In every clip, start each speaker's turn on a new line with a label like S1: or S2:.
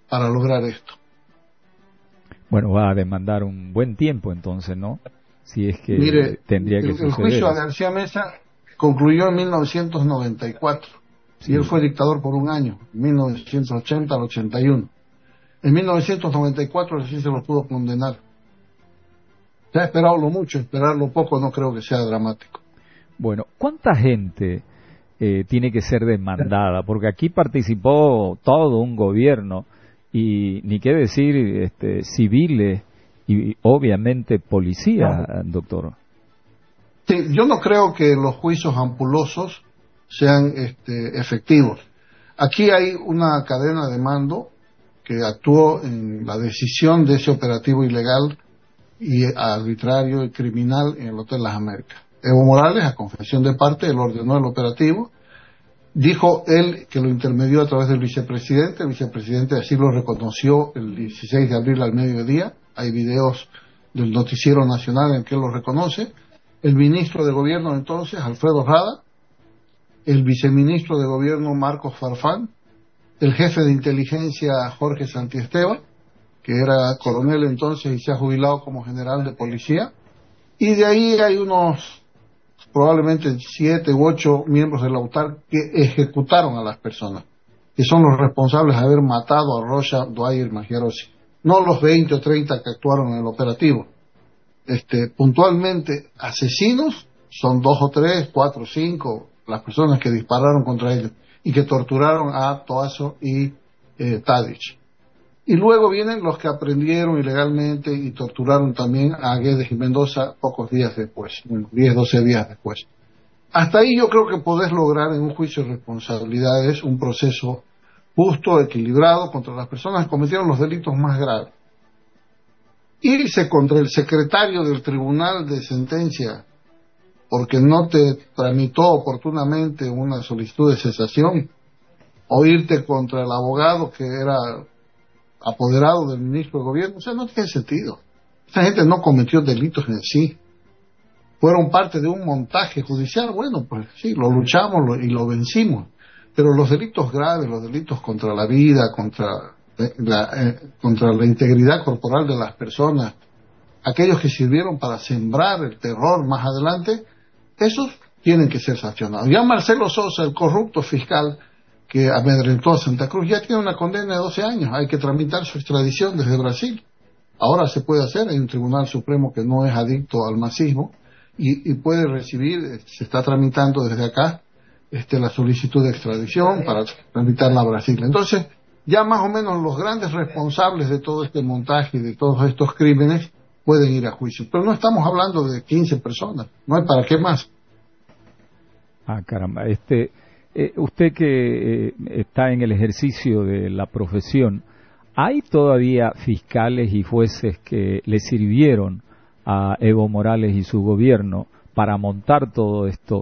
S1: para lograr esto.
S2: Bueno, va a demandar un buen tiempo entonces, ¿no? Si es que
S1: Mire,
S2: tendría que suceder.
S1: El juicio a García Mesa concluyó en 1994 y él fue dictador por un año, 1980 al 81. En 1994 recién se lo pudo condenar. Se ha esperado lo mucho, esperar lo poco no creo que sea dramático.
S2: Bueno, ¿cuánta gente tiene que ser demandada? Porque aquí participó todo un gobierno y ni qué decir civiles y obviamente policía, doctor.
S1: Sí, yo no creo que los juicios ampulosos sean efectivos. Aquí hay una cadena de mando que actuó en la decisión de ese operativo ilegal y arbitrario y criminal en el Hotel Las Américas. Evo Morales, a confesión de parte, él ordenó el operativo, dijo él que lo intermedió a través del vicepresidente, el vicepresidente así lo reconoció el 16 de abril al mediodía, hay videos del noticiero nacional en que él lo reconoce, el ministro de gobierno entonces, Alfredo Rada, el viceministro de gobierno Marcos Farfán, el jefe de inteligencia Jorge Santiesteban, que era coronel entonces y se ha jubilado como general de policía, y de ahí hay unos probablemente 7 u 8 miembros de la UTAR que ejecutaron a las personas, que son los responsables de haber matado a Rocha Dwyer Magyarosi, no los 20 o 30 que actuaron en el operativo. Puntualmente asesinos son 2 o 3, 4 o 5 las personas que dispararon contra ellos y que torturaron a Toazo y Tadic. Y luego vienen los que aprendieron ilegalmente y torturaron también a Guedes y Mendoza pocos días después, 10, 12 días después. Hasta ahí yo creo que podés lograr en un juicio de responsabilidades un proceso justo, equilibrado contra las personas que cometieron los delitos más graves. Irse contra el secretario del tribunal de sentencia porque no te tramitó oportunamente una solicitud de cesación, o irte contra el abogado que era apoderado del ministro de gobierno, o sea, no tiene sentido. Esta gente no cometió delitos en sí, fueron parte de un montaje judicial. Bueno, pues sí, lo luchamos y lo vencimos, pero los delitos graves, los delitos contra la vida, contra la integridad corporal de las personas, aquellos que sirvieron para sembrar el terror más adelante, esos tienen que ser sancionados. Ya Marcelo Sosa, el corrupto fiscal que amedrentó a Santa Cruz, ya tiene una condena de 12 años. Hay que tramitar su extradición desde Brasil. Ahora se puede hacer, hay un tribunal supremo que no es adicto al masismo y puede recibir, se está tramitando desde acá la solicitud de extradición para tramitarla a Brasil. Entonces, ya más o menos los grandes responsables de todo este montaje y de todos estos crímenes pueden ir a juicio. Pero no estamos hablando de 15 personas, no hay para qué más.
S2: Ah, caramba, usted que está en el ejercicio de la profesión, ¿hay todavía fiscales y jueces que le sirvieron a Evo Morales y su gobierno para montar todo esto?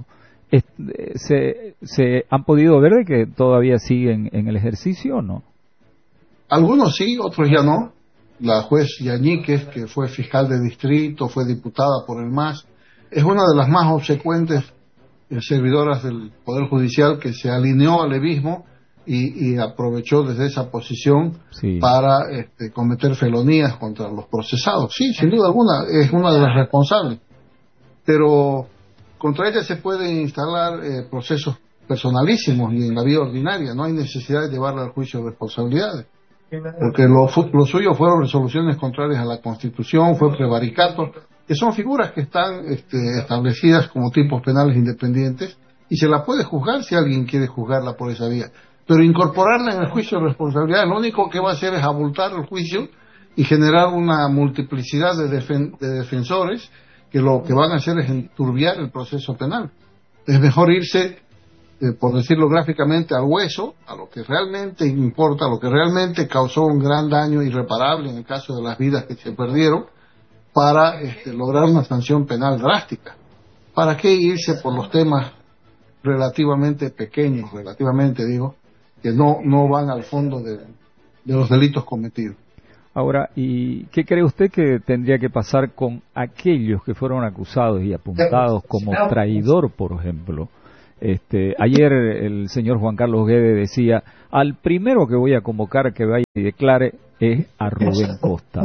S2: ¿Se han podido ver de que todavía siguen en el ejercicio o no?
S1: Algunos sí, otros ya no. La juez Yañíquez, que fue fiscal de distrito, fue diputada por el MAS, es una de las más obsecuentes servidoras del Poder Judicial que se alineó al levismo y aprovechó desde esa posición para cometer felonías contra los procesados. Sí, sin duda alguna, es una de las responsables. Pero contra ella se pueden instalar procesos personalísimos y en la vía ordinaria. No hay necesidad de llevarla al juicio de responsabilidades. Porque lo suyo fueron resoluciones contrarias a la Constitución, fue prevaricato, que son figuras que están establecidas como tipos penales independientes y se la puede juzgar si alguien quiere juzgarla por esa vía. Pero incorporarla en el juicio de responsabilidad, lo único que va a hacer es abultar el juicio y generar una multiplicidad de defensores que lo que van a hacer es enturbiar el proceso penal. Es mejor irse, por decirlo gráficamente, al hueso, a lo que realmente importa, a lo que realmente causó un gran daño irreparable en el caso de las vidas que se perdieron, para lograr una sanción penal drástica. ¿Para qué irse por los temas relativamente pequeños, que no van al fondo de los delitos cometidos?
S2: Ahora, ¿y qué cree usted que tendría que pasar con aquellos que fueron acusados y apuntados como traidor, por ejemplo? Ayer el señor Juan Carlos Guedes decía, al primero que voy a convocar que vaya y declare es a Rubén Costa.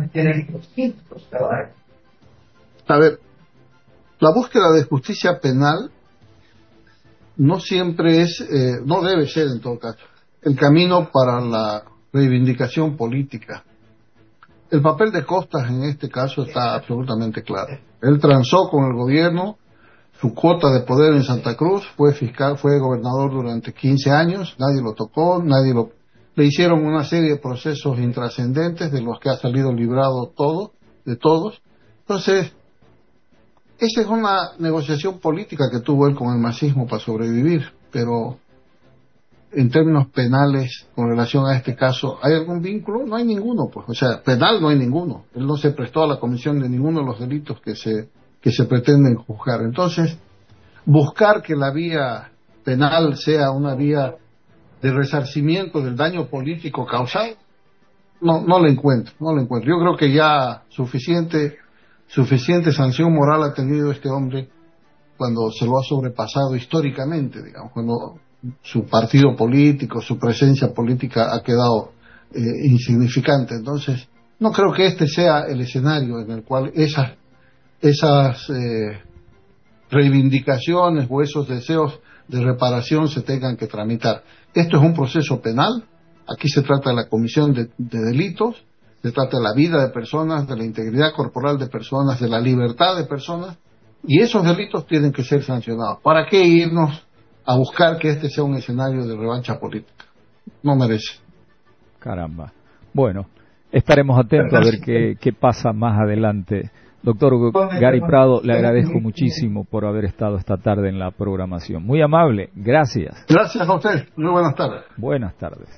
S1: A ver, la búsqueda de justicia penal no siempre no debe ser en todo caso, el camino para la reivindicación política. El papel de Costas en este caso está absolutamente claro. Él transó con el gobierno, su cuota de poder en Santa Cruz, fue fiscal, fue gobernador durante 15 años, nadie lo tocó, le hicieron una serie de procesos intrascendentes de los que ha salido librado de todos. Entonces, esa es una negociación política que tuvo él con el masismo para sobrevivir, pero en términos penales, con relación a este caso, ¿hay algún vínculo? No hay ninguno, pues. O sea, penal no hay ninguno. Él no se prestó a la comisión de ninguno de los delitos que se pretenden juzgar. Entonces, buscar que la vía penal sea una vía de resarcimiento del daño político causado, no le encuentro. Yo creo que ya suficiente sanción moral ha tenido este hombre cuando se lo ha sobrepasado históricamente, digamos, cuando su partido político, su presencia política ha quedado insignificante. Entonces, no creo que este sea el escenario en el cual esas reivindicaciones o esos deseos de reparación se tengan que tramitar. Esto es un proceso penal, aquí se trata de la comisión de delitos, se trata de la vida de personas, de la integridad corporal de personas, de la libertad de personas, y esos delitos tienen que ser sancionados. ¿Para qué irnos a buscar que este sea un escenario de revancha política? No merece.
S2: Caramba. Bueno, estaremos atentos a ver qué pasa más adelante. Doctor Gary Prado, le agradezco muchísimo por haber estado esta tarde en la programación. Muy amable, gracias.
S1: Gracias a usted, muy buenas tardes.
S2: Buenas tardes.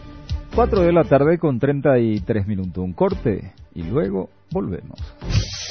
S2: 4 de la tarde con 33 minutos. Un corte y luego volvemos.